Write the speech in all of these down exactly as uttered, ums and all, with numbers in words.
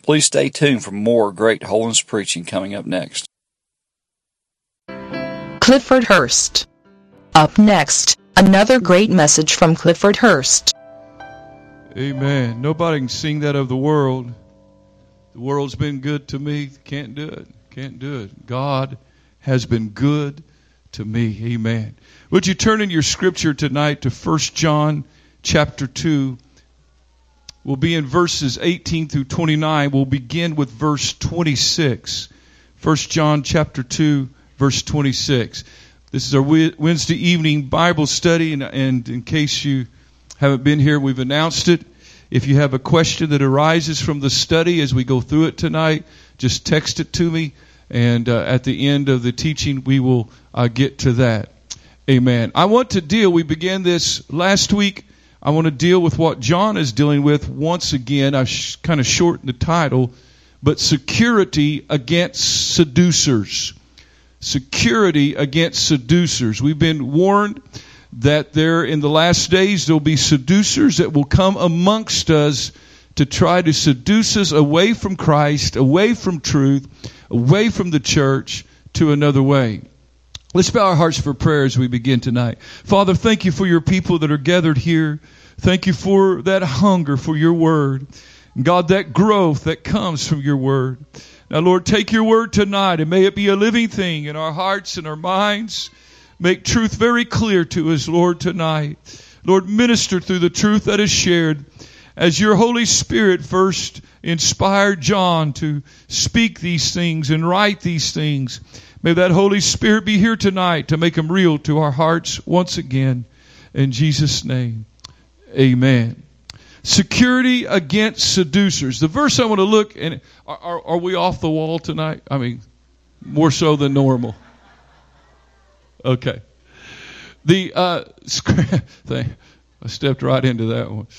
Please stay tuned for more great holiness preaching coming up next. Clifford Hurst. Up next, another great message from Clifford Hurst. Amen. Nobody can sing that of the world. The world's been good to me. Can't do it. Can't do it. God has been good to me. Amen. Would you turn in your scripture tonight to First John chapter two? We'll be in verses eighteen through twenty-nine. We'll begin with verse twenty-six. First John chapter two, verse twenty-six. This is our Wednesday evening Bible study, and, and in case you haven't been here, we've announced it. If you have a question that arises from the study as we go through it tonight, just text it to me, and uh, at the end of the teaching, we will uh, get to that. Amen. I want to deal, we began this last week, I want to deal with what John is dealing with once again. I sh- kind of shortened the title, but security against seducers. Security against seducers. We've been warned that there in the last days there will be seducers that will come amongst us to try to seduce us away from Christ, away from truth, away from the church to another way. Let's bow our hearts for prayer as we begin tonight. Father, thank you for your people that are gathered here. Thank you for that hunger for your word. God, that growth that comes from your word. Now, Lord, take your word tonight and may it be a living thing in our hearts and our minds. Make truth very clear to us, Lord, tonight. Lord, minister through the truth that is shared. As your Holy Spirit first inspired John to speak these things and write these things, may that Holy Spirit be here tonight to make them real to our hearts once again. In Jesus' name, amen. Security against seducers. The verse I want to look, and are, are, are we off the wall tonight? I mean, more so than normal. Okay. The uh, thing, I stepped right into that one.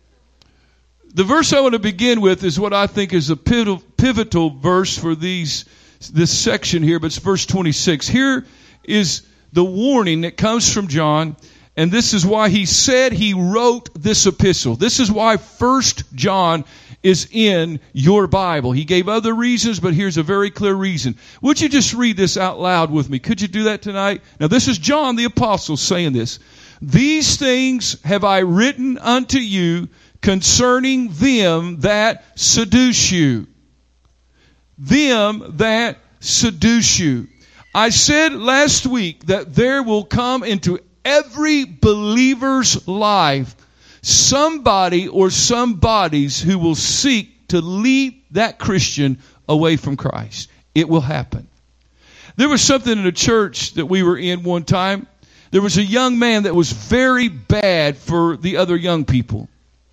The verse I want to begin with is what I think is a pivotal, pivotal verse for these this section here, but it's verse twenty-six. Here is the warning that comes from John, and this is why he said he wrote this epistle. This is why First John is in your Bible. He gave other reasons, but here's a very clear reason. Would you just read this out loud with me? Could you do that tonight? Now, this is John the Apostle saying this. These things have I written unto you concerning them that seduce you. Them that seduce you. I said last week that there will come into every believer's life somebody or somebodies who will seek to lead that Christian away from Christ. It will happen. There was something in a church that we were in one time. There was a young man that was very bad for the other young people.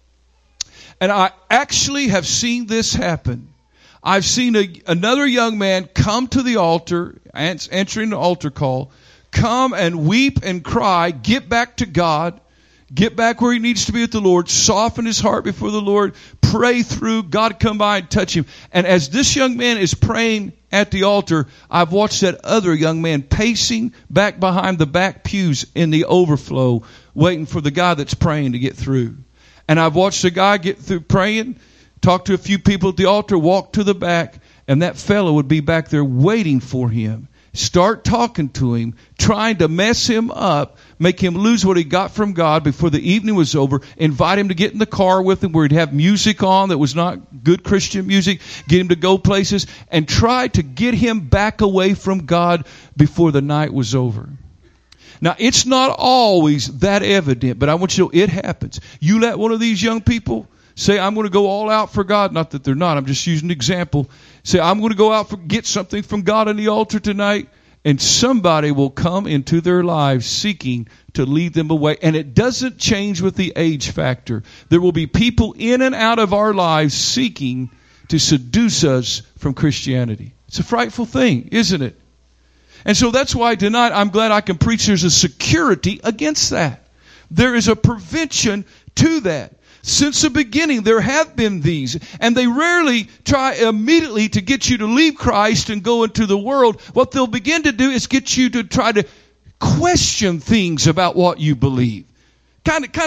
And I actually have seen this happen. I've seen a, another young man come to the altar, answering the altar call, come and weep and cry, get back to God, get back where he needs to be with the Lord, soften his heart before the Lord, pray through, God come by and touch him. And as this young man is praying at the altar, I've watched that other young man pacing back behind the back pews in the overflow, waiting for the guy that's praying to get through. And I've watched the guy get through praying, talk to a few people at the altar, walk to the back, and that fellow would be back there waiting for him. Start talking to him, trying to mess him up, make him lose what he got from God before the evening was over, invite him to get in the car with him where he'd have music on that was not good Christian music, get him to go places, and try to get him back away from God before the night was over. Now, it's not always that evident, but I want you to know it happens. You let one of these young people say, I'm going to go all out for God. Not that they're not. I'm just using an example. Say, I'm going to go out for get something from God on the altar tonight. And somebody will come into their lives seeking to lead them away. And it doesn't change with the age factor. There will be people in and out of our lives seeking to seduce us from Christianity. It's a frightful thing, isn't it? And so that's why tonight I'm glad I can preach there's a security against that. There is a prevention to that. Since the beginning, there have been these, and they rarely try immediately to get you to leave Christ and go into the world. What they'll begin to do is get you to try to question things about what you believe. Kind of, kind of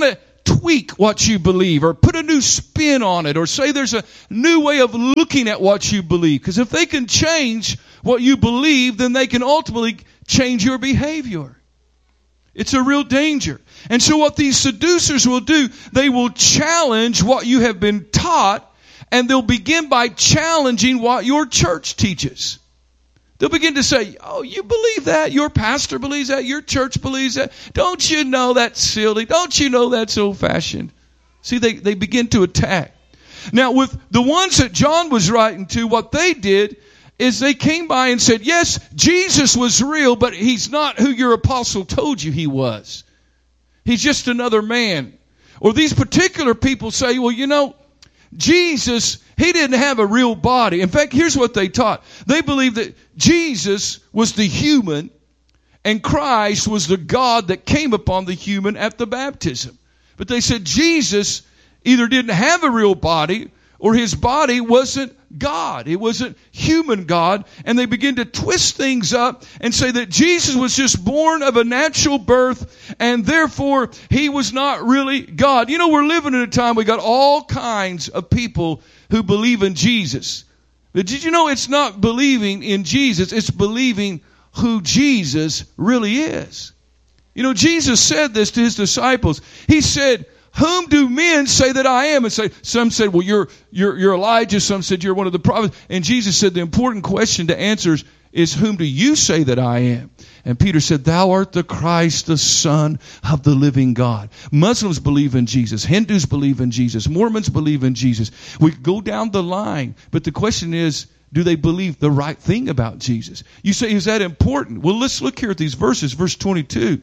tweak what you believe or put a new spin on it or say there's a new way of looking at what you believe. Because if they can change what you believe, then they can ultimately change your behavior. It's a real danger. And so what these seducers will do, they will challenge what you have been taught, and they'll begin by challenging what your church teaches. They'll begin to say, oh, you believe that? Your pastor believes that? Your church believes that? Don't you know that's silly? Don't you know that's old-fashioned? See, they, they begin to attack. Now, with the ones that John was writing to, what they did is they came by and said, yes, Jesus was real, but he's not who your apostle told you he was. He's just another man. Or these particular people say, well, you know, Jesus, he didn't have a real body. In fact, here's what they taught. They believed that Jesus was the human and Christ was the God that came upon the human at the baptism. But they said Jesus either didn't have a real body or his body wasn't God. It wasn't human God. And they begin to twist things up and say that Jesus was just born of a natural birth and therefore he was not really God. You know, we're living in a time we got all kinds of people who believe in Jesus. But did you know it's not believing in Jesus, it's believing who Jesus really is. You know, Jesus said this to his disciples. He said, whom do men say that I am? And say, some said, well, you're, you're, you're Elijah. Some said you're one of the prophets. And Jesus said, the important question to answer is, is whom do you say that I am? And Peter said, thou art the Christ, the Son of the living God. Muslims believe in Jesus. Hindus believe in Jesus. Mormons believe in Jesus. We go down the line. But the question is, do they believe the right thing about Jesus? You say, is that important? Well, let's look here at these verses. Verse twenty-two.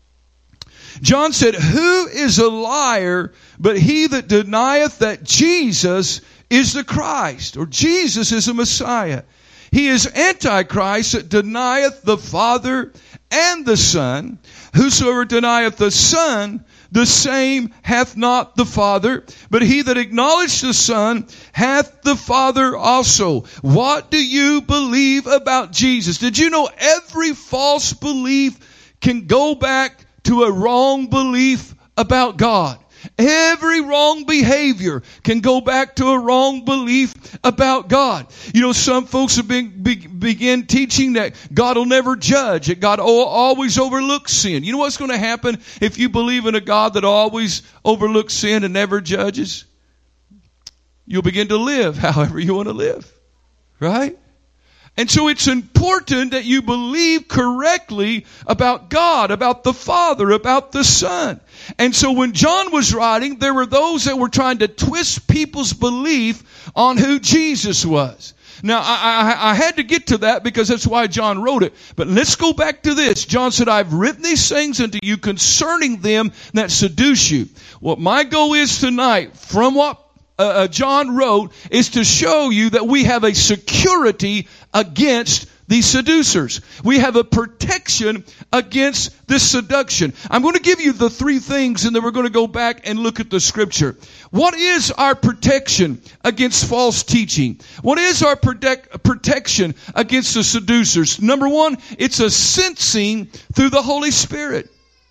John said, who is a liar but he that denieth that Jesus is the Christ, or Jesus is the Messiah? He is Antichrist that denieth the Father and the Son. Whosoever denieth the Son, the same hath not the Father, but he that acknowledgeth the Son hath the Father also. What do you believe about Jesus? Did you know every false belief can go back to a wrong belief about God? Every wrong behavior can go back to a wrong belief about God. You know, some folks have been, be, begin teaching that God will never judge, that God always overlooks sin. You know what's going to happen if you believe in a God that always overlooks sin and never judges? You'll begin to live however you want to live, right? And so it's important that you believe correctly about God, about the Father, about the Son. And so when John was writing, there were those that were trying to twist people's belief on who Jesus was. Now, I, I, I had to get to that because that's why John wrote it. But let's go back to this. John said, I've written these things unto you concerning them that seduce you. What my goal is tonight, from what Uh, John wrote, is to show you that we have a security against these seducers. We have a protection against this seduction. I'm going to give you the three things and then we're going to go back and look at the scripture. What is our protection against false teaching? What is our protect, protection against the seducers? Number one, it's a sensing through the Holy Spirit.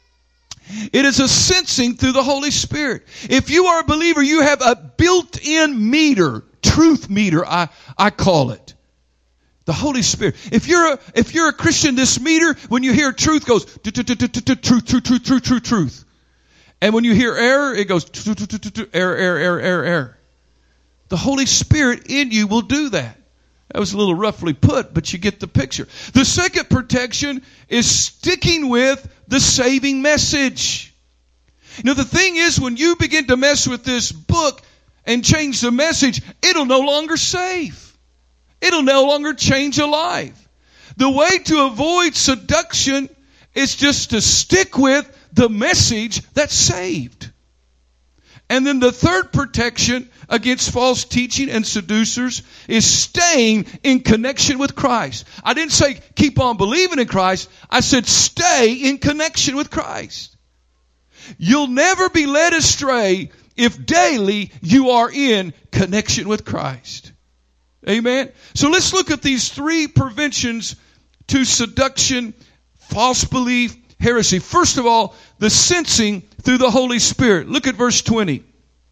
It is a sensing through the Holy Spirit. If you are a believer, you have a built-in meter, truth meter, I, I call it. The Holy Spirit. If you're a, if you're a Christian, this meter, when you hear truth, goes truth, truth, truth, truth, truth, truth. And when you hear error, it goes error, error, error, error, error. The Holy Spirit in you will do that. That was a little roughly put, but you get the picture. The second protection is sticking with the saving message. You know, the thing is, when you begin to mess with this book and change the message, it'll no longer save. It'll no longer change a life. The way to avoid seduction is just to stick with the message that's saved. And then the third protection against false teaching and seducers is staying in connection with Christ. I didn't say keep on believing in Christ. I said stay in connection with Christ. You'll never be led astray if daily you are in connection with Christ. Amen. So let's look at these three preventions to seduction, false belief, heresy. First of all, the sensing through the Holy Spirit. Look at verse twenty.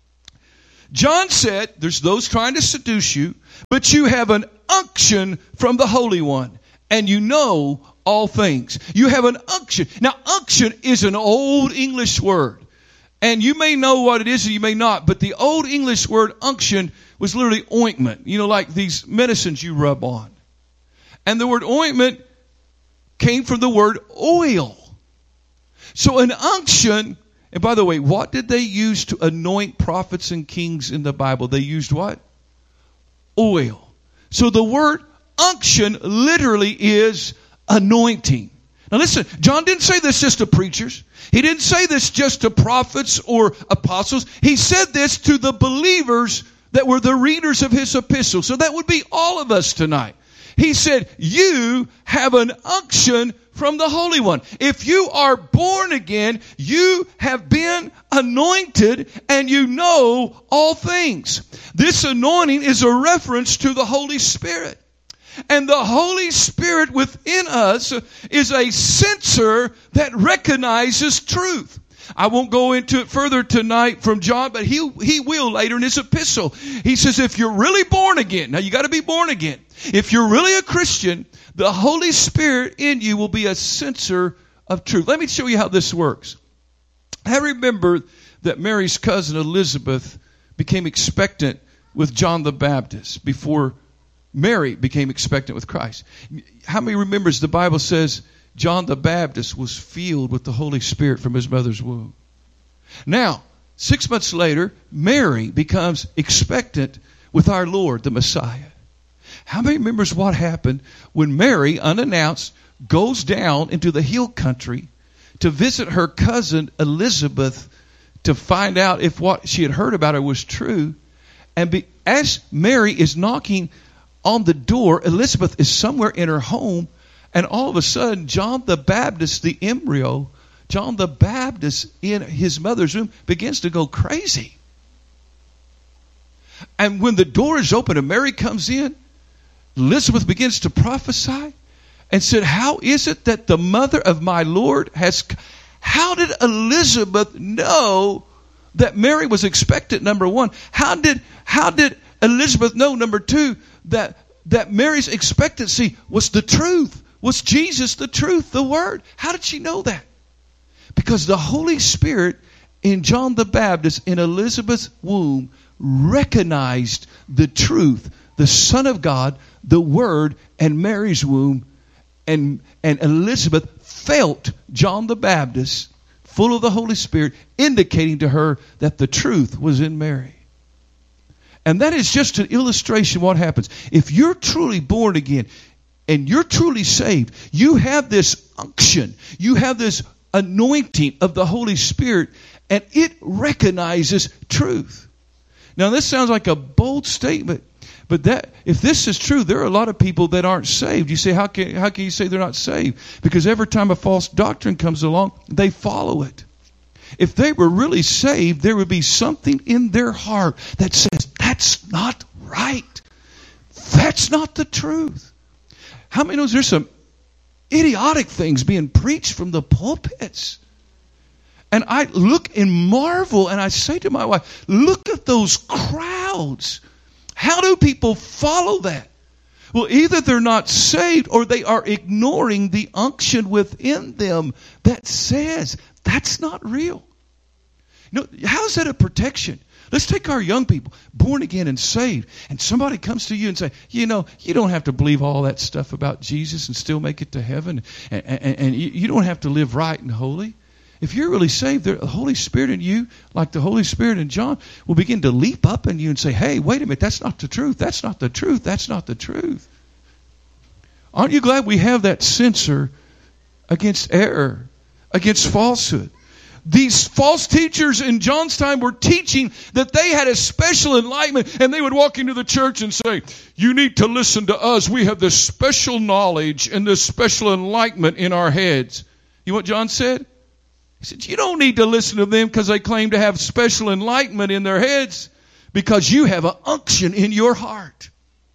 John said, there's those trying to seduce you, but you have an unction from the Holy One, and you know all things. You have an unction. Now, unction is an old English word, and you may know what it is or you may not, but the old English word unction was literally ointment, you know, like these medicines you rub on. And the word ointment came from the word oil. So an unction, and by the way, what did they use to anoint prophets and kings in the Bible? They used what? Oil. So the word unction literally is anointing. Now listen, John didn't say this just to preachers. He didn't say this just to prophets or apostles. He said this to the believers that were the readers of his epistle. So that would be all of us tonight. He said, you have an unction from the Holy One. If you are born again, you have been anointed and you know all things. This anointing is a reference to the Holy Spirit. And the Holy Spirit within us is a sensor that recognizes truth. I won't go into it further tonight from John, but he he will later in his epistle. He says, if you're really born again, now you got to be born again. If you're really a Christian, the Holy Spirit in you will be a sensor of truth. Let me show you how this works. I remember that Mary's cousin Elizabeth became expectant with John the Baptist before Mary became expectant with Christ. How many remembers the Bible says John the Baptist was filled with the Holy Spirit from his mother's womb? Now, six months later, Mary becomes expectant with our Lord, the Messiah. How many remembers what happened when Mary, unannounced, goes down into the hill country to visit her cousin Elizabeth to find out if what she had heard about her was true? And be, as Mary is knocking on the door, Elizabeth is somewhere in her home, and all of a sudden, John the Baptist, the embryo, John the Baptist in his mother's womb begins to go crazy. And when the door is open and Mary comes in, Elizabeth begins to prophesy and said, how is it that the mother of my Lord has... How did Elizabeth know that Mary was expectant, number one? How did how did Elizabeth know, number two, that, that Mary's expectancy was the truth? Was Jesus the truth, the Word? How did she know that? Because the Holy Spirit in John the Baptist in Elizabeth's womb recognized the truth, the Son of God, the Word, and Mary's womb. And, and Elizabeth felt John the Baptist, full of the Holy Spirit, indicating to her that the truth was in Mary. And that is just an illustration of what happens. If you're truly born again and you're truly saved, you have this unction, you have this anointing of the Holy Spirit, and it recognizes truth. Now, this sounds like a bold statement, but that if this is true, there are a lot of people that aren't saved. You say, how can how can you say they're not saved? Because every time a false doctrine comes along, they follow it. If they were really saved, there would be something in their heart that says, that's not right. That's not the truth. How many knows there's some idiotic things being preached from the pulpits? And I look and marvel, and I say to my wife, look at those crowds. How do people follow that? Well, either they're not saved or they are ignoring the unction within them that says that's not real. You know, how is that a protection? Let's take our young people, born again and saved, and somebody comes to you and say, you know, you don't have to believe all that stuff about Jesus and still make it to heaven, and, and, and you don't have to live right and holy. If you're really saved, the Holy Spirit in you, like the Holy Spirit in John, will begin to leap up in you and say, hey, wait a minute, that's not the truth. That's not the truth. That's not the truth. Aren't you glad we have that censor against error, against falsehood? These false teachers in John's time were teaching that they had a special enlightenment, and they would walk into the church and say, you need to listen to us. We have this special knowledge and this special enlightenment in our heads. You know what John said? He said, you don't need to listen to them because they claim to have special enlightenment in their heads, because you have an unction in your heart.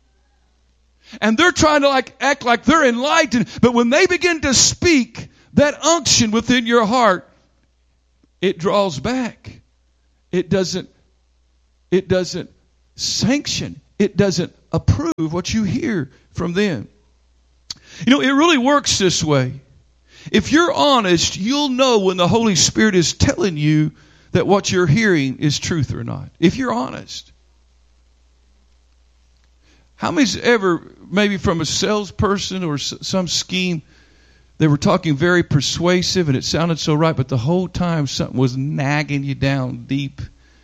And they're trying to like act like they're enlightened, but when they begin to speak, that unction within your heart it draws back. It doesn't, it doesn't sanction. It doesn't approve what you hear from them. You know, it really works this way. If you're honest, you'll know when the Holy Spirit is telling you that what you're hearing is truth or not. If you're honest. How many's ever, maybe from a salesperson or some scheme, they were talking very persuasive and it sounded so right, but the whole time something was nagging you down deep?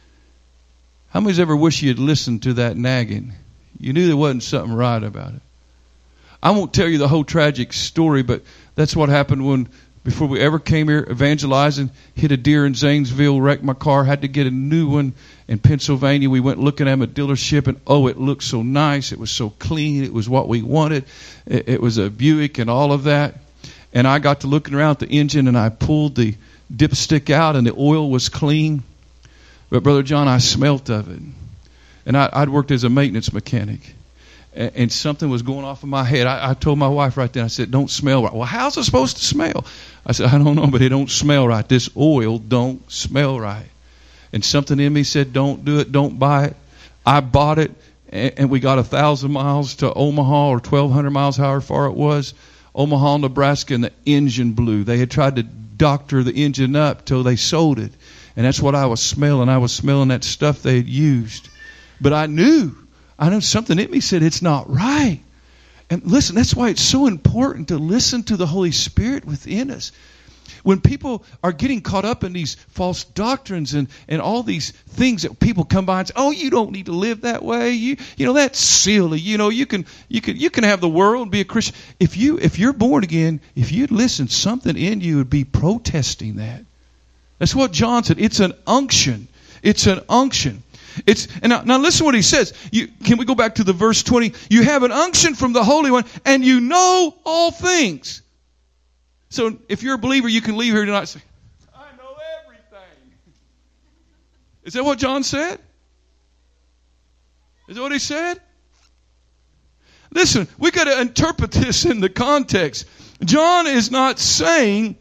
How many's ever wish you had listened to that nagging? You knew there wasn't something right about it. I won't tell you the whole tragic story, but that's what happened when, before we ever came here evangelizing, hit a deer in Zanesville, wrecked my car, had to get a new one in Pennsylvania. We went looking at them at a dealership, and oh, it looked so nice. It was so clean. It was what we wanted. It, it was a Buick and all of that. And I got to looking around at the engine, and I pulled the dipstick out, and the oil was clean. But Brother John, I smelt of it. And I, I'd worked as a maintenance mechanic. And, and something was going off in my head. I, I told my wife right then, I said, don't smell right. Well, how's it supposed to smell? I said, I don't know, but it don't smell right. This oil don't smell right. And something in me said, don't do it, don't buy it. I bought it, and, and we got a thousand miles to Omaha, or twelve hundred miles, however far it was. Omaha, Nebraska, and the engine blew. They had tried to doctor the engine up till they sold it. And that's what I was smelling. I was smelling that stuff they had used. But I knew, I knew something in me said it's not right. And listen, that's why it's so important to listen to the Holy Spirit within us. When people are getting caught up in these false doctrines and, and all these things that people come by and say, oh, you don't need to live that way. You you know, that's silly. You know, you can you can you can have the world and be a Christian. If you if you're born again, if you'd listen, something in you would be protesting that. That's what John said. It's an unction. It's an unction. It's and now, now listen what he says. You, can we go back to the verse twenty? You have an unction from the Holy One, and you know all things. So if you're a believer, you can leave here tonight and say, I know everything. Is that what John said? Is that what he said? Listen, we got to interpret this in the context. John is not saying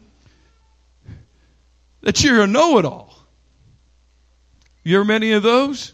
that you're a know-it-all. You ever met any of those?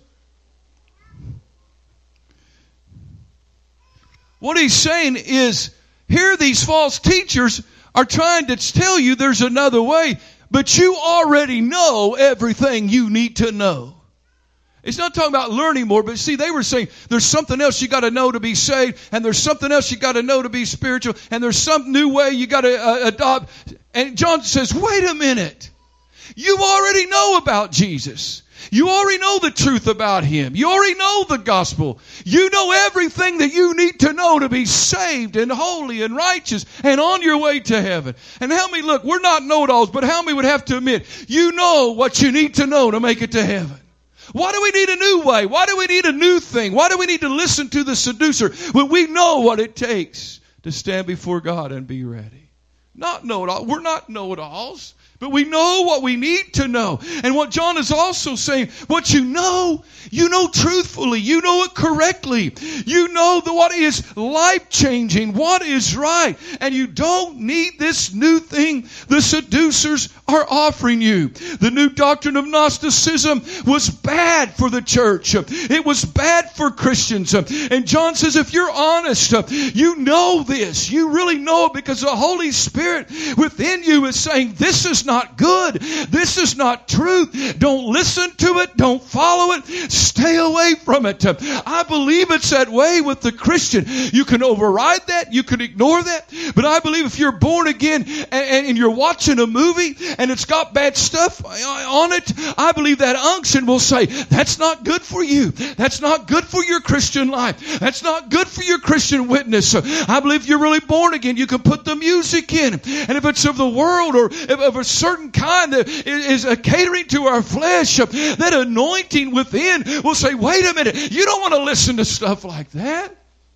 What he's saying is, here these false teachers are trying to tell you there's another way, but you already know everything you need to know. It's not talking about learning more, but see, they were saying there's something else you got to know to be saved, and there's something else you got to know to be spiritual, and there's some new way you got to uh, adopt. And John says, wait a minute. You already know about Jesus. You already know the truth about Him. You already know the gospel. You know everything that you need to know to be saved and holy and righteous and on your way to heaven. And how many, look, we're not know-it-alls, but how many would have to admit, you know what you need to know to make it to heaven? Why do we need a new way? Why do we need a new thing? Why do we need to listen to the seducer when we know what it takes to stand before God and be ready? Not know-it-all. We're not know-it-alls. But we know what we need to know. And what John is also saying, what you know, you know truthfully. You know it correctly. You know the, what is life-changing, what is right. And you don't need this new thing the seducers are offering you. The new doctrine of Gnosticism was bad for the church. It was bad for Christians. And John says, if you're honest, you know this. You really know it because the Holy Spirit within you is saying, this is not good. This is not truth. Don't listen to it. Don't follow it. Stay away from it. I believe it's that way with the Christian. You can override that. You can ignore that. But I believe if you're born again and, and you're watching a movie and it's got bad stuff on it, I believe that unction will say, that's not good for you. That's not good for your Christian life. That's not good for your Christian witness. I believe if you're really born again, you can put the music in. And if it's of the world or of a certain kind that is catering to our flesh, that anointing within will say, wait a minute, you don't want to listen to stuff like that.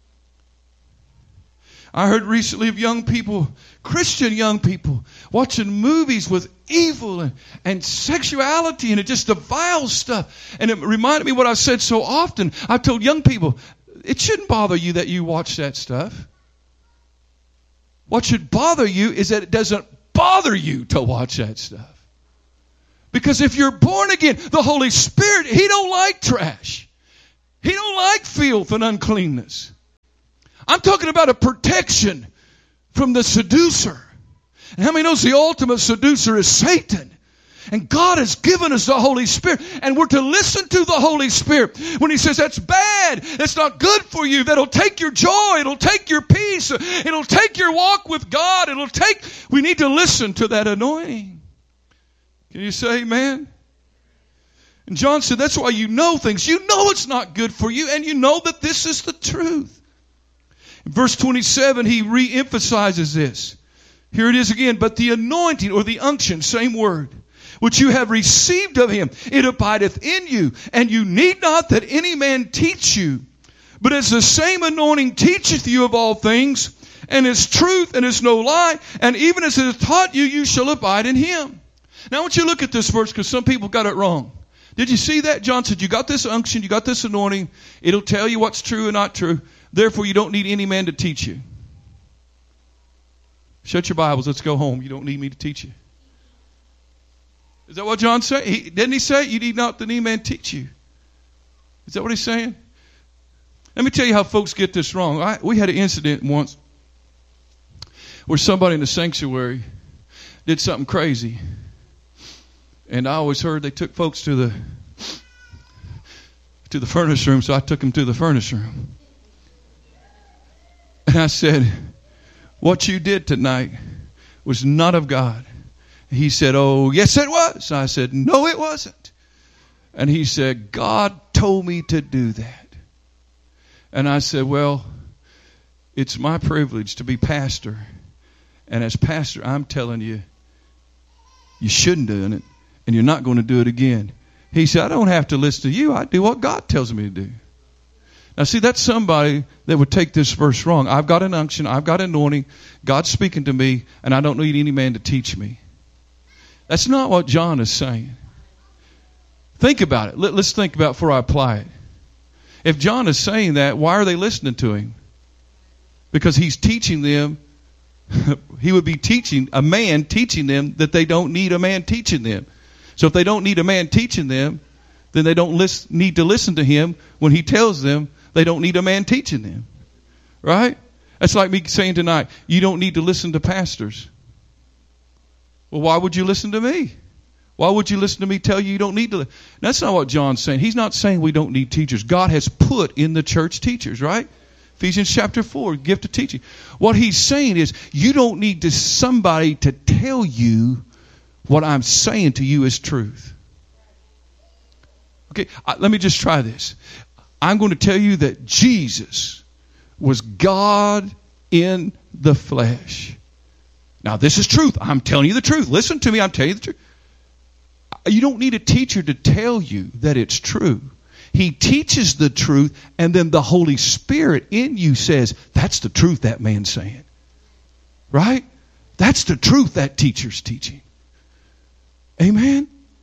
I heard recently of young people, Christian young people, watching movies with evil and, and sexuality and it just the vile stuff. And it reminded me what I've said so often. I've told young people, it shouldn't bother you that you watch that stuff. What should bother you is that it doesn't bother you to watch that stuff. Because if you're born again, the Holy Spirit, He don't like trash. He don't like filth and uncleanness. I'm talking about a protection from the seducer. And how many knows the ultimate seducer is Satan? And God has given us the Holy Spirit. And we're to listen to the Holy Spirit. When He says, that's bad, that's not good for you, that'll take your joy, it'll take your peace, it'll take your walk with God, it'll take, we need to listen to that anointing. Can you say amen? And John said, that's why you know things. You know it's not good for you, and you know that this is the truth. In verse twenty-seven, he re-emphasizes this. Here it is again. But the anointing or the unction, same word, which you have received of Him, it abideth in you, and you need not that any man teach you. But as the same anointing teacheth you of all things, and is truth, and is no lie, and even as it has taught you, you shall abide in Him. Now I want you to look at this verse, because some people got it wrong. Did you see that? John said, you got this unction, you got this anointing. It'll tell you what's true and not true. Therefore, you don't need any man to teach you. Shut your Bibles. Let's go home. You don't need me to teach you. Is that what John said? He, didn't he say, you need not that any man teach you? Is that what he's saying? Let me tell you how folks get this wrong. I, we had an incident once where somebody in the sanctuary did something crazy. And I always heard they took folks to the to the furnace room, so I took them to the furnace room. And I said, what you did tonight was not of God. He said, oh, yes, it was. I said, no, it wasn't. And he said, God told me to do that. And I said, well, it's my privilege to be pastor. And as pastor, I'm telling you, you shouldn't have done it, and you're not going to do it again. He said, I don't have to listen to you. I do what God tells me to do. Now, see, that's somebody that would take this verse wrong. I've got an unction. I've got anointing. God's speaking to me, and I don't need any man to teach me. That's not what John is saying. Think about it. Let, let's think about it before I apply it. If John is saying that, why are they listening to him? Because he's teaching them. He would be teaching, a man teaching them that they don't need a man teaching them. So if they don't need a man teaching them, then they don't listen, need to listen to him when he tells them they don't need a man teaching them. Right? That's like me saying tonight, you don't need to listen to pastors. Well, why would you listen to me? Why would you listen to me tell you you don't need to? That's not what John's saying. He's not saying we don't need teachers. God has put in the church teachers, right? Ephesians chapter four, gift of teaching. What he's saying is you don't need to somebody to tell you what I'm saying to you is truth. Okay, let me just try this. I'm going to tell you that Jesus was God in the flesh. Now, this is truth. I'm telling you the truth. Listen to me. I'm telling you the truth. You don't need a teacher to tell you that it's true. He teaches the truth, and then the Holy Spirit in you says, that's the truth that man's saying. Right? That's the truth that teacher's teaching. Amen?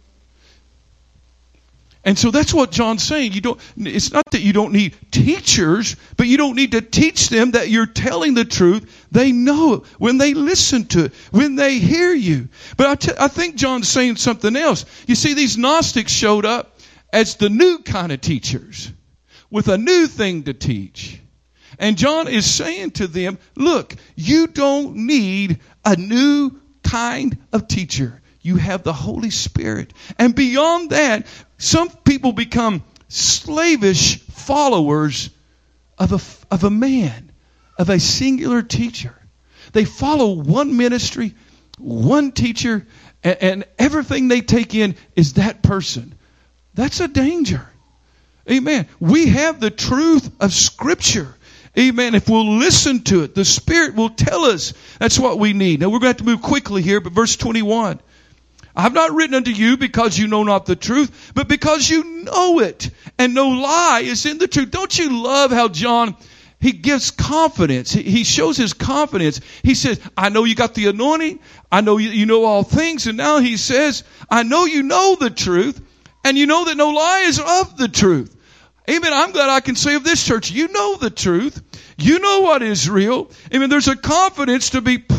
And so that's what John's saying. You don't, it's not that you don't need teachers, but you don't need to teach them that you're telling the truth. They know it when they listen to it, when they hear you. But I, t- I think John's saying something else. You see, these Gnostics showed up as the new kind of teachers with a new thing to teach. And John is saying to them, look, you don't need a new kind of teacher. You have the Holy Spirit. And beyond that, some people become slavish followers of a, of a man, of a singular teacher. They follow one ministry, one teacher, and, and everything they take in is that person. That's a danger. Amen. We have the truth of Scripture. Amen. If we'll listen to it, the Spirit will tell us that's what we need. Now we're going to have to move quickly here, but verse twenty-one. I have not written unto you because you know not the truth, but because you know it, and no lie is in the truth. Don't you love how John, he gives confidence. He, he shows his confidence. He says, I know you got the anointing. I know you, you know all things. And now he says, I know you know the truth, and you know that no lie is of the truth. Amen. I'm glad I can say of this church, you know the truth. You know what is real. Amen. There's a confidence to be put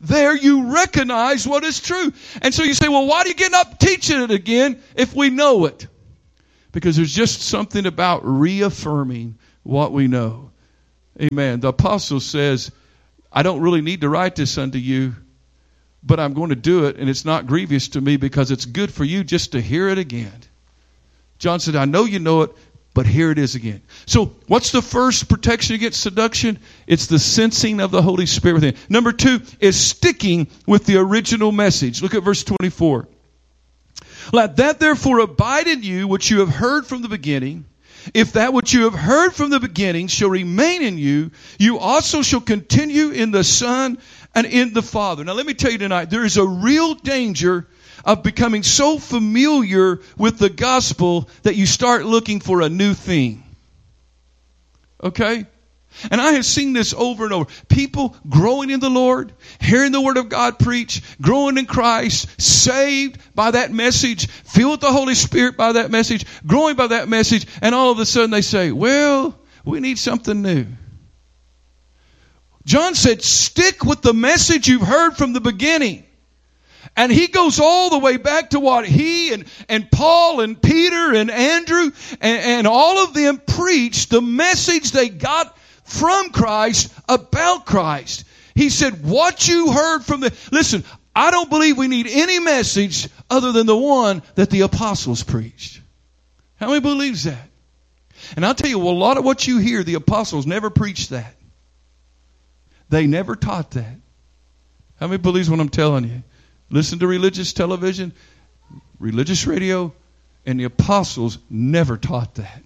there you recognize what is true. And so you say, well, why do you get up teaching it again if we know it? Because there's just something about reaffirming what we know. Amen. The apostle says, I don't really need to write this unto you, but I'm going to do it, and it's not grievous to me because it's good for you just to hear it again. John said, I know you know it, but here it is again. So what's the first protection against seduction? It's the sensing of the Holy Spirit within. Number two is sticking with the original message. Look at verse twenty-four. Let that therefore abide in you which you have heard from the beginning. If that which you have heard from the beginning shall remain in you, you also shall continue in the Son and in the Father. Now let me tell you tonight, there is a real danger of becoming so familiar with the gospel that you start looking for a new thing. Okay? And I have seen this over and over. People growing in the Lord, hearing the Word of God preached, growing in Christ, saved by that message, filled with the Holy Spirit by that message, growing by that message, and all of a sudden they say, well, we need something new. John said, stick with the message you've heard from the beginning. And he goes all the way back to what he and, and Paul and Peter and Andrew and, and all of them preached, the message they got from Christ about Christ. He said, what you heard from the... Listen, I don't believe we need any message other than the one that the apostles preached. How many believes that? And I'll tell you, well, a lot of what you hear, the apostles never preached that. They never taught that. How many believes what I'm telling you? Listen to religious television, religious radio, and the apostles never taught that.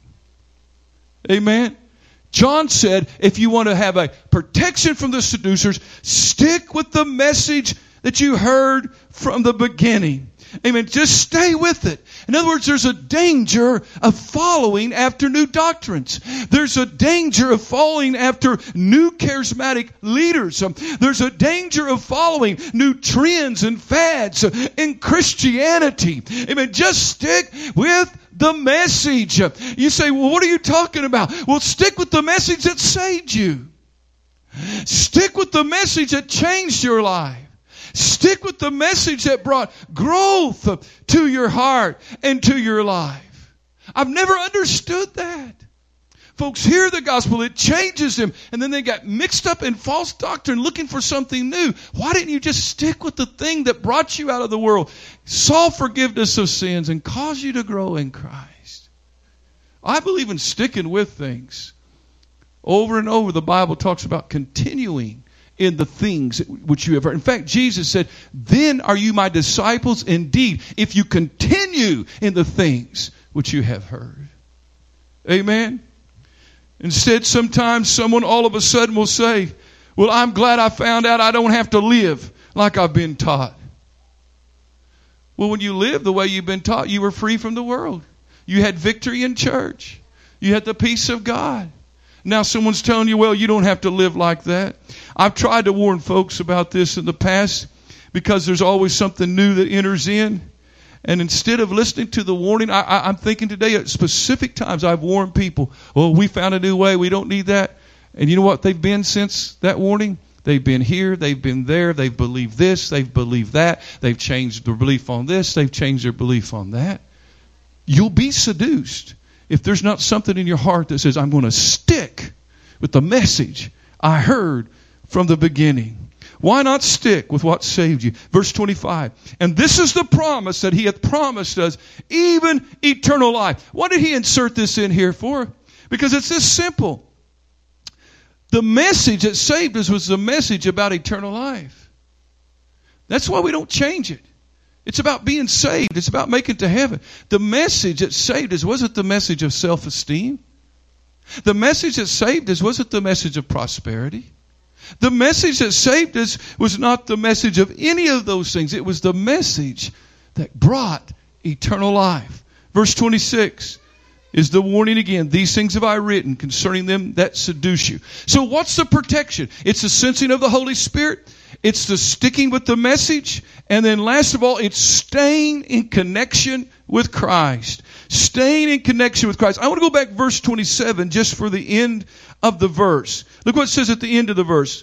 Amen? John said, if you want to have a protection from the seducers, stick with the message that you heard from the beginning. Amen. Just stay with it. In other words, there's a danger of following after new doctrines. There's a danger of following after new charismatic leaders. There's a danger of following new trends and fads in Christianity. Amen. Just stick with the message. You say, well, what are you talking about? Well, stick with the message that saved you. Stick with the message that changed your life. Stick with the message that brought growth to your heart and to your life. I've never understood that. Folks hear the gospel, it changes them, and then they got mixed up in false doctrine looking for something new. Why didn't you just stick with the thing that brought you out of the world, saw forgiveness of sins, and caused you to grow in Christ? I believe in sticking with things. Over and over, the Bible talks about continuing in the things which you have heard. In fact, Jesus said, then are you my disciples indeed, if you continue in the things which you have heard. Amen. Instead, sometimes someone all of a sudden will say, well, I'm glad I found out I don't have to live like I've been taught. Well, when you live the way you've been taught, you were free from the world. You had victory in church. You had the peace of God. Now someone's telling you, well, you don't have to live like that. I've tried to warn folks about this in the past because there's always something new that enters in. And instead of listening to the warning, I, I, I'm thinking today at specific times I've warned people, well, we found a new way. We don't need that. And you know what they've been since that warning? They've been here. They've been there. They've believed this. They've believed that. They've changed their belief on this. They've changed their belief on that. You'll be seduced if there's not something in your heart that says, I'm going to stick with the message I heard from the beginning. Why not stick with what saved you? Verse twenty-five. And this is the promise that he hath promised us, even eternal life. Why did he insert this in here for? Because it's this simple. The message that saved us was the message about eternal life. That's why we don't change it. It's about being saved. It's about making it to heaven. The message that saved us wasn't the message of self-esteem. The message that saved us wasn't the message of prosperity. The message that saved us was not the message of any of those things. It was the message that brought eternal life. Verse twenty-six is the warning again. These things have I written concerning them that seduce you. So what's the protection? It's the sensing of the Holy Spirit. It's the sticking with the message. And then last of all, it's staying in connection with Christ. Staying in connection with Christ. I want to go back to verse twenty-seven just for the end of the verse. Look what it says at the end of the verse.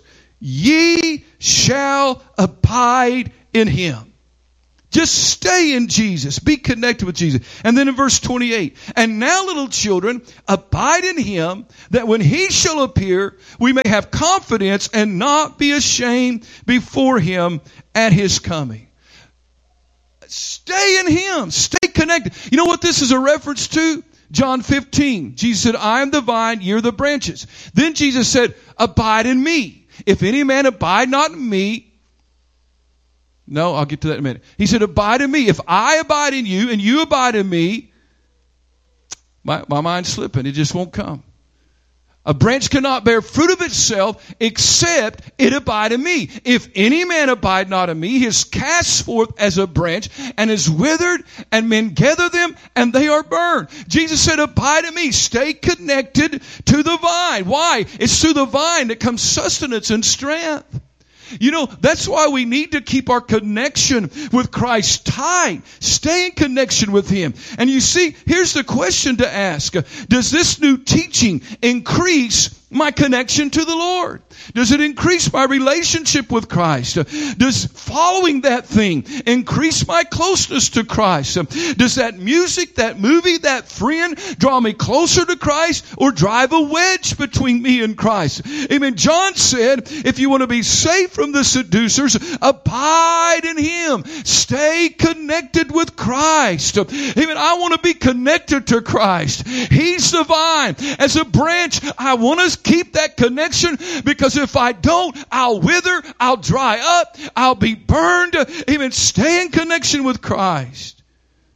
ye shall abide in him. Just stay in Jesus. Be connected with Jesus. And then in verse twenty-eight, and now little children, abide in him, that when he shall appear, we may have confidence and not be ashamed before him at his coming. Stay in him. Stay connected. You know what this is a reference to? John fifteen. Jesus said, I am the vine, ye are the branches. Then Jesus said, abide in me. If any man abide not in me, no, I'll get to that in a minute. He said, abide in me. If I abide in you and you abide in me, my, my mind's slipping. It just won't come. A branch cannot bear fruit of itself except it abide in me. If any man abide not in me, he is cast forth as a branch and is withered, and men gather them and they are burned. Jesus said, abide in me. Stay connected to the vine. Why? It's through the vine that comes sustenance and strength. You know, that's why we need to keep our connection with Christ tight. Stay in connection with him. And you see, here's the question to ask. Does this new teaching increase my connection to the Lord? Does it increase my relationship with Christ? Does following that thing increase my closeness to Christ? Does that music, that movie, that friend draw me closer to Christ or drive a wedge between me and Christ? Amen. John said, if you want to be safe from the seducers, abide in him. Stay connected with Christ. Amen. I want to be connected to Christ. He's the vine. As a branch, I want to keep that connection, because if I don't, I'll wither, I'll dry up, I'll be burned. Even stay in connection with Christ.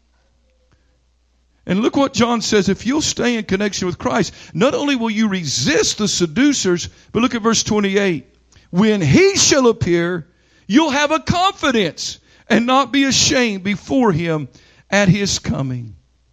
And look what John says. If you'll stay in connection with Christ, not only will you resist the seducers, but look at verse twenty-eight. When he shall appear, you'll have a confidence and not be ashamed before him at his coming.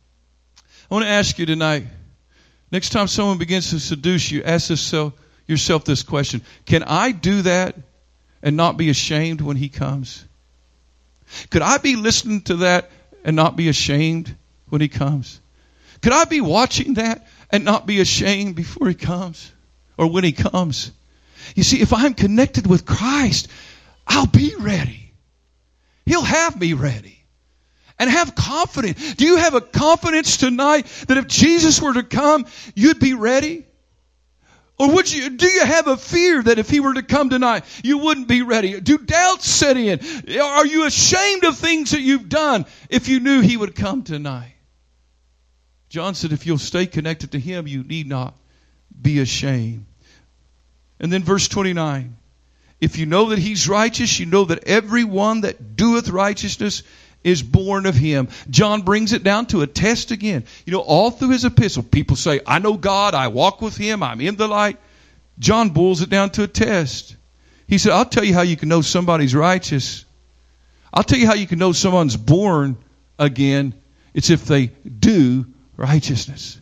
I want to ask you tonight, next time someone begins to seduce you, ask yourself, yourself this question. Can I do that and not be ashamed when he comes? Could I be listening to that and not be ashamed when he comes? Could I be watching that and not be ashamed before he comes or when he comes? You see, if I'm connected with Christ, I'll be ready. He'll have me ready. And have confidence. Do you have a confidence tonight that if Jesus were to come, you'd be ready? Or would you, do you have a fear that if he were to come tonight, you wouldn't be ready? Do doubts set in? Are you ashamed of things that you've done if you knew he would come tonight? John said, if you'll stay connected to him, you need not be ashamed. And then verse twenty-nine. If you know that he's righteous, you know that everyone that doeth righteousness is born of him. John brings it down to a test again. You know, all through his epistle, people say, I know God, I walk with him, I'm in the light. John boils it down to a test. He said, I'll tell you how you can know somebody's righteous. I'll tell you how you can know someone's born again. It's if they do righteousness.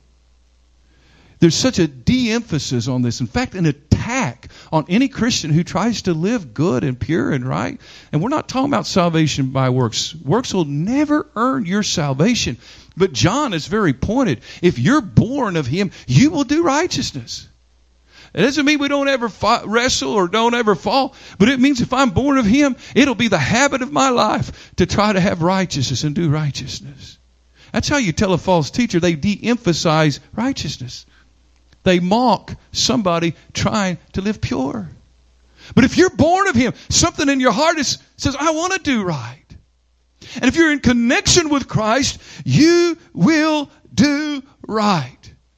There's such a de-emphasis on this. In fact, an attack on any Christian who tries to live good and pure and right. And we're not talking about salvation by works. Works will never earn your salvation. But John is very pointed. If you're born of him, you will do righteousness. It doesn't mean we don't ever fa- wrestle or don't ever fall. But it means if I'm born of him, it'll be the habit of my life to try to have righteousness and do righteousness. That's how you tell a false teacher. They de-emphasize righteousness. They mock somebody trying to live pure. But if you're born of him, something in your heart is, says, I want to do right. And if you're in connection with Christ, you will do right.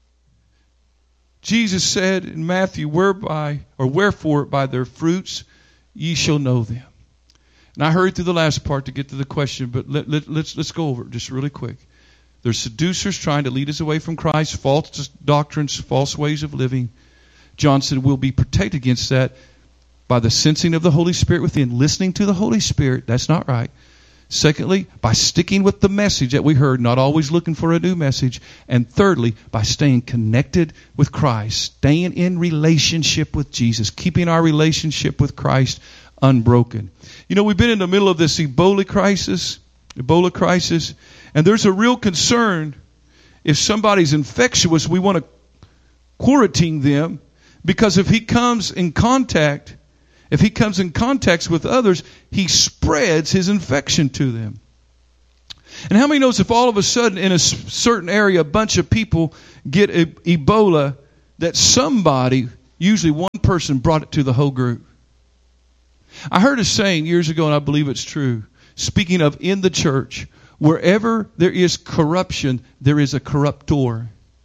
Jesus said in Matthew, whereby or wherefore by their fruits ye shall know them. And I hurried through the last part to get to the question, but let, let, let's let's go over it just really quick. There's seducers trying to lead us away from Christ, false doctrines, false ways of living. John said we'll be protected against that by the sensing of the Holy Spirit within, listening to the Holy Spirit. That's not right. Secondly, by sticking with the message that we heard, not always looking for a new message. And thirdly, by staying connected with Christ, staying in relationship with Jesus, keeping our relationship with Christ unbroken. You know, we've been in the middle of this Ebola crisis, Ebola crisis, and there's a real concern if somebody's infectious, we want to quarantine them, because if he comes in contact If he comes in contact with others, he spreads his infection to them. And how many knows if all of a sudden in a certain area a bunch of people get Ebola, that somebody, usually one person, brought it to the whole group? I heard a saying years ago, and I believe it's true. Speaking of in the church, wherever there is corruption, there is a corruptor.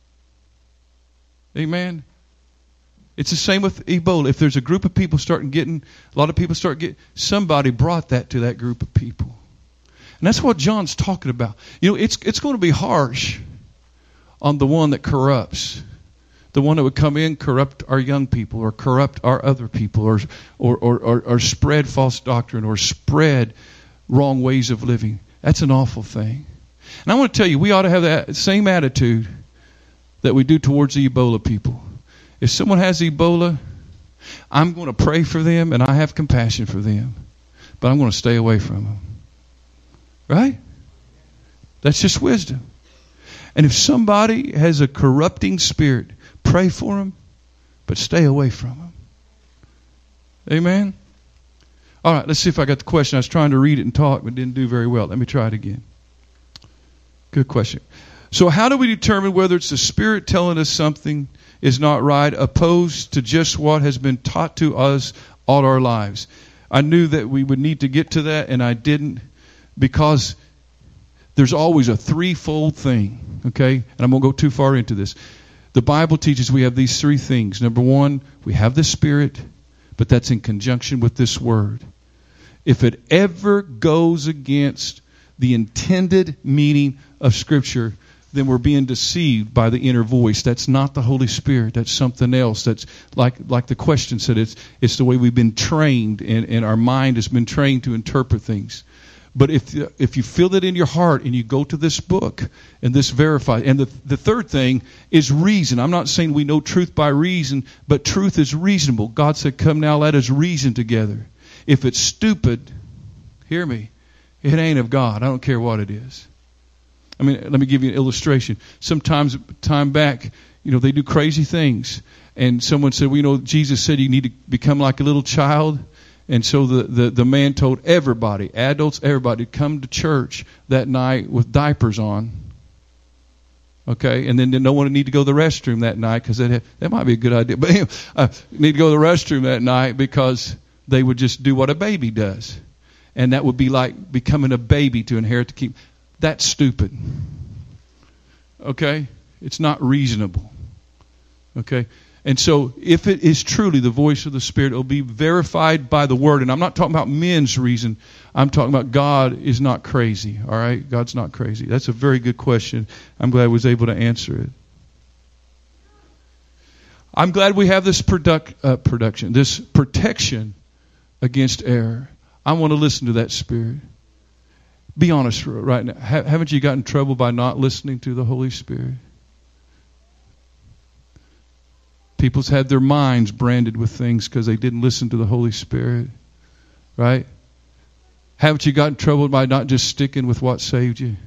Amen. It's the same with Ebola. If there's a group of people starting getting, a lot of people start getting, somebody brought that to that group of people. And that's what John's talking about. You know, it's it's going to be harsh on the one that corrupts. The one that would come in, corrupt our young people, or corrupt our other people, or or or, or, or spread false doctrine, or spread wrong ways of living. That's an awful thing. And I want to tell you, we ought to have that same attitude that we do towards the Ebola people. If someone has Ebola, I'm going to pray for them, and I have compassion for them. But I'm going to stay away from them. Right? That's just wisdom. And if somebody has a corrupting spirit, pray for them, but stay away from them. Amen? All right, let's see if I got the question. I was trying to read it and talk, but didn't do very well. Let me try it again. Good question. So how do we determine whether it's the Spirit telling us something is not right, opposed to just what has been taught to us all our lives? I knew that we would need to get to that, and I didn't, because there's always a threefold thing, okay? And I'm going to go too far into this. The Bible teaches we have these three things. Number one, we have the Spirit, but that's in conjunction with this Word. If it ever goes against the intended meaning of Scripture, then we're being deceived by the inner voice. That's not the Holy Spirit. That's something else. That's like like the question said, it's it's the way we've been trained, and, and our mind has been trained to interpret things. But if if you feel that in your heart and you go to this book and this verifies, and the the third thing is reason. I'm not saying we know truth by reason, but truth is reasonable. God said, "Come now, let us reason together." If it's stupid, hear me, it ain't of God. I don't care what it is. I mean, let me give you an illustration. Sometimes, time back, you know, they do crazy things. And someone said, well, you know, Jesus said you need to become like a little child. And so the, the, the man told everybody, adults, everybody, to come to church that night with diapers on. Okay? And then no one would need to go to the restroom that night, because that, that might be a good idea. But anyway, uh, need to go to the restroom that night because they would just do what a baby does. And that would be like becoming a baby to inherit the kingdom. That's stupid. Okay? It's not reasonable. Okay? And so if it is truly the voice of the Spirit, it will be verified by the Word. And I'm not talking about men's reason. I'm talking about God is not crazy. All right? God's not crazy. That's a very good question. I'm glad I was able to answer it. I'm glad we have this product, uh, production, this protection against error. I want to listen to that Spirit. Be honest right now. Haven't you gotten in trouble by not listening to the Holy Spirit? People's had their minds branded with things because they didn't listen to the Holy Spirit. Right? Haven't you gotten in trouble by not just sticking with what saved you?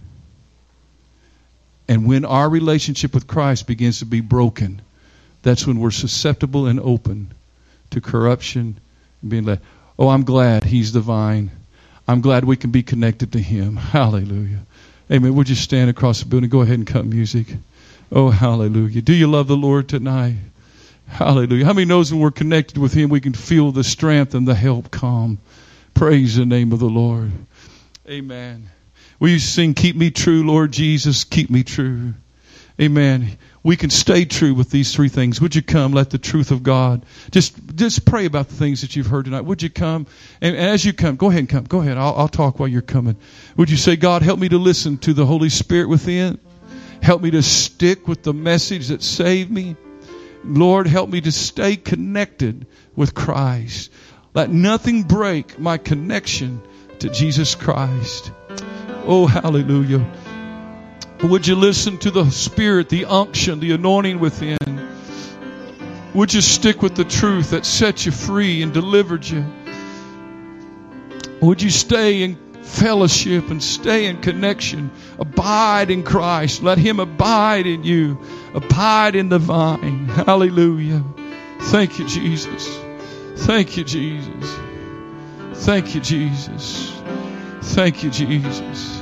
And when our relationship with Christ begins to be broken, that's when we're susceptible and open to corruption and being led. Oh, I'm glad He's the vine. I'm glad we can be connected to Him. Hallelujah. Amen. Would you stand across the building? Go ahead and cut music. Oh, hallelujah. Do you love the Lord tonight? Hallelujah. How many knows when we're connected with Him, we can feel the strength and the help come? Praise the name of the Lord. Amen. Will you sing, "Keep me true, Lord Jesus, keep me true"? Amen. We can stay true with these three things. Would you come? Let the truth of God. Just just pray about the things that you've heard tonight. Would you come? And, and as you come, go ahead and come. Go ahead. I'll, I'll talk while you're coming. Would you say, God, help me to listen to the Holy Spirit within. Help me to stick with the message that saved me. Lord, help me to stay connected with Christ. Let nothing break my connection to Jesus Christ. Oh, hallelujah. Would you listen to the Spirit, the unction, the anointing within? Would you stick with the truth that set you free and delivered you? Would you stay in fellowship and stay in connection? Abide in Christ. Let Him abide in you. Abide in the vine. Hallelujah. Thank you, Jesus. Thank you, Jesus. Thank you, Jesus. Thank you, Jesus.